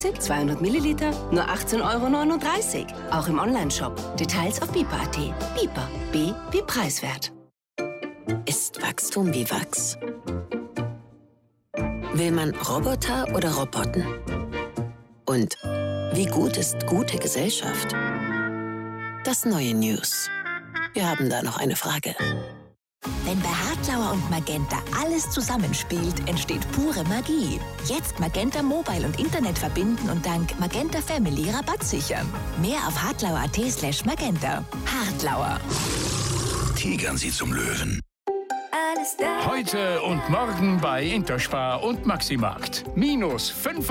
200 Milliliter, nur 18,39 €. Auch im Onlineshop. Details auf bipa.at. Bipa. B wie preiswert. Ist Wachstum wie Wachs? Will man Roboter oder Roboter? Und wie gut ist gute Gesellschaft? Das neue News. Wir haben da noch eine Frage. Wenn bei Hartlauer und Magenta alles zusammenspielt, entsteht pure Magie. Jetzt Magenta Mobile und Internet verbinden und dank Magenta Family Rabatt sichern. Mehr auf hartlauer.at/magenta. Hartlauer. Tigern Sie zum Löwen. Heute und morgen bei Interspar und Maximarkt. Minus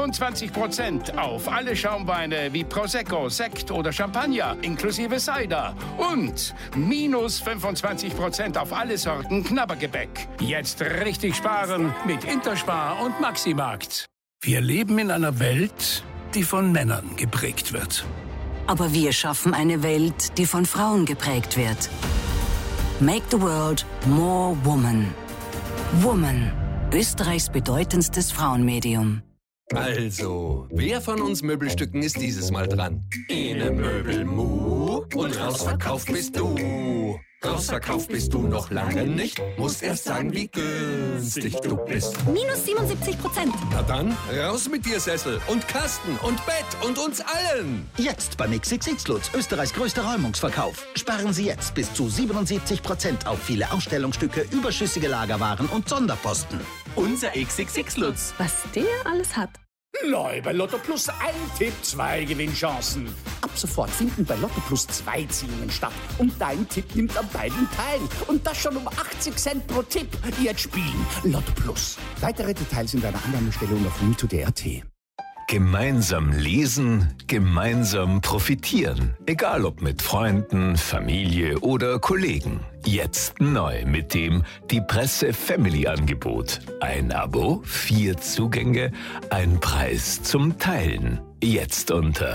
25% auf alle Schaumweine wie Prosecco, Sekt oder Champagner inklusive Cider. Und minus 25% auf alle Sorten Knabbergebäck. Jetzt richtig sparen mit Interspar und Maximarkt. Wir leben in einer Welt, die von Männern geprägt wird. Aber wir schaffen eine Welt, die von Frauen geprägt wird. Make the world more woman. Woman, Österreichs bedeutendstes Frauenmedium. Also, wer von uns Möbelstücken ist dieses Mal dran? Ine Möbelmu und rausverkauft bist du. Rausverkauft bist du noch lange nicht. Musst erst sagen, wie günstig du bist. Minus 77%. Na dann, raus mit dir, Sessel und Kasten und Bett und uns allen. Jetzt beim XXX Lutz, Österreichs größter Räumungsverkauf. Sparen Sie jetzt bis zu 77% auf viele Ausstellungsstücke, überschüssige Lagerwaren und Sonderposten. Unser XXX Lutz. Was der alles hat. Neu bei Lotto Plus ein Tipp, 2 Gewinnchancen. Ab sofort finden bei Lotto Plus 2 Ziehungen statt. Und dein Tipp nimmt an beiden teil. Und das schon um 80 Cent pro Tipp. Jetzt spielen Lotto Plus. Weitere Details in deiner Annahmestelle und auf www.lotto.at. Gemeinsam lesen, gemeinsam profitieren. Egal ob mit Freunden, Familie oder Kollegen. Jetzt neu mit dem Die Presse Family Angebot. Ein Abo, 4 Zugänge, ein Preis zum Teilen. Jetzt unter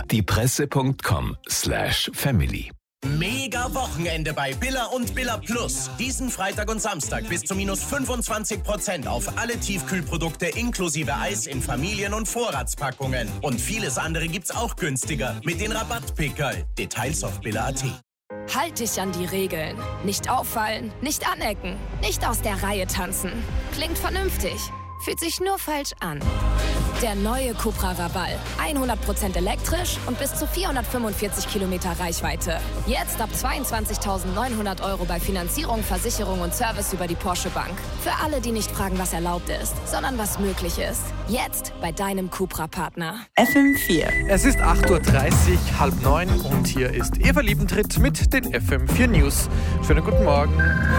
diepresse.com/family. Mega Wochenende bei Billa und Billa Plus. Diesen Freitag und Samstag bis zu minus 25% auf alle Tiefkühlprodukte inklusive Eis in Familien- und Vorratspackungen. Und vieles andere gibt's auch günstiger mit den Rabattpickerl. Details auf billa.at. Halt dich an die Regeln. Nicht auffallen, nicht anecken, nicht aus der Reihe tanzen. Klingt vernünftig, fühlt sich nur falsch an. Der neue Cupra Raval. 100% elektrisch und bis zu 445 Kilometer Reichweite. Jetzt ab 22.900 € bei Finanzierung, Versicherung und Service über die Porsche Bank. Für alle, die nicht fragen, was erlaubt ist, sondern was möglich ist. Jetzt bei deinem Cupra-Partner. FM4. Es ist 8:30 Uhr, 8:30 und hier ist Eva Liebentritt mit den FM4 News. Schönen guten Morgen.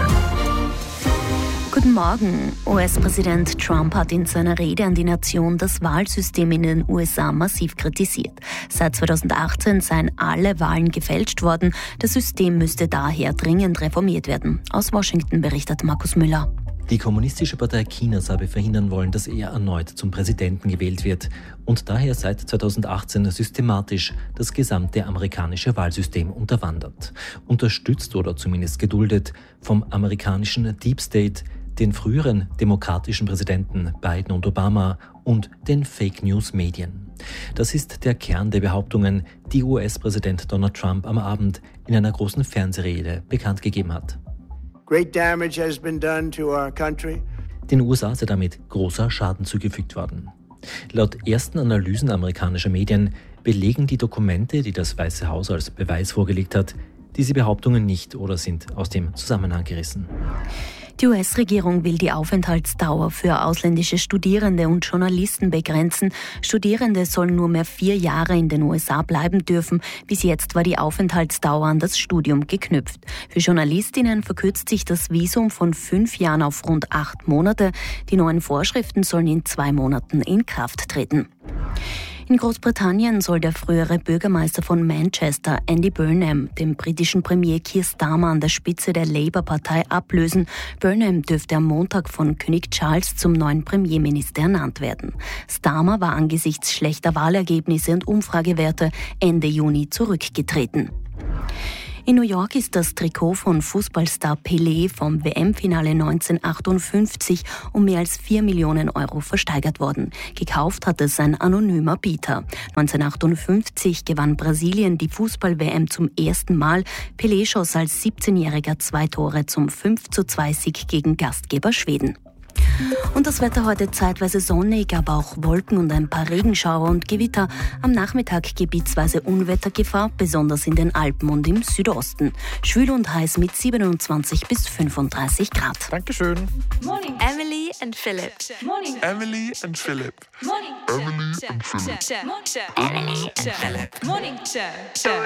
Guten Morgen. US-Präsident Trump hat in seiner Rede an die Nation das Wahlsystem in den USA massiv kritisiert. Seit 2018 seien alle Wahlen gefälscht worden. Das System müsste daher dringend reformiert werden. Aus Washington berichtet Markus Müller. Die Kommunistische Partei Chinas habe verhindern wollen, dass er erneut zum Präsidenten gewählt wird und daher seit 2018 systematisch das gesamte amerikanische Wahlsystem unterwandert. Unterstützt oder zumindest geduldet vom amerikanischen Deep State, den früheren demokratischen Präsidenten Biden und Obama und den Fake-News-Medien. Das ist der Kern der Behauptungen, die US-Präsident Donald Trump am Abend in einer großen Fernsehrede bekannt gegeben hat. Great damage has been done to our country. Den USA sei damit großer Schaden zugefügt worden. Laut ersten Analysen amerikanischer Medien belegen die Dokumente, die das Weiße Haus als Beweis vorgelegt hat, diese Behauptungen nicht oder sind aus dem Zusammenhang gerissen. Die US-Regierung will die Aufenthaltsdauer für ausländische Studierende und Journalisten begrenzen. Studierende sollen nur mehr 4 Jahre in den USA bleiben dürfen. Bis jetzt war die Aufenthaltsdauer an das Studium geknüpft. Für Journalistinnen verkürzt sich das Visum von 5 Jahren auf rund 8 Monate. Die neuen Vorschriften sollen in 2 Monaten in Kraft treten. In Großbritannien soll der frühere Bürgermeister von Manchester, Andy Burnham, den britischen Premier Keir Starmer an der Spitze der Labour-Partei ablösen. Burnham dürfte am Montag von König Charles zum neuen Premierminister ernannt werden. Starmer war angesichts schlechter Wahlergebnisse und Umfragewerte Ende Juni zurückgetreten. In New York ist das Trikot von Fußballstar Pelé vom WM-Finale 1958 um mehr als 4 Millionen Euro versteigert worden. Gekauft hat es ein anonymer Bieter. 1958 gewann Brasilien die Fußball-WM zum ersten Mal. Pelé schoss als 17-Jähriger 2 Tore zum 5:2-Sieg gegen Gastgeber Schweden. Und das Wetter heute zeitweise sonnig, aber auch Wolken und ein paar Regenschauer und Gewitter. Am Nachmittag gebietsweise Unwettergefahr, besonders in den Alpen und im Südosten. Schwül und heiß mit 27 bis 35 Grad. Dankeschön. Morning, Emily and Philip. Morning, Emily and Philip. Morning, Emily and Philip. Emily and Philip. Morning,